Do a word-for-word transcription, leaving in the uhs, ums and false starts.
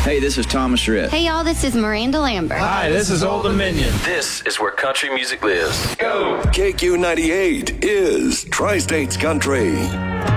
Hey, this is Thomas Rhett. Hey, y'all, this is Miranda Lambert. Hi, this is Old Dominion. This is where country music lives. Go! K Q ninety-eight is Tri-States Country.